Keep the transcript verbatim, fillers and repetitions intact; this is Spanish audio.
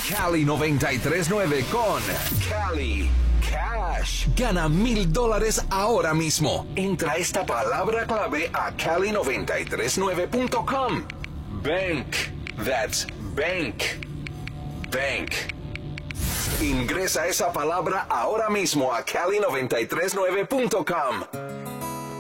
Cali noventa y tres nueve con Cali Cash. Gana mil dólares ahora mismo. Entra esta palabra clave a cali noventa y tres nueve punto com. Bank. That's bank. Bank. Ingresa esa palabra ahora mismo a cali noventa y tres nueve punto com.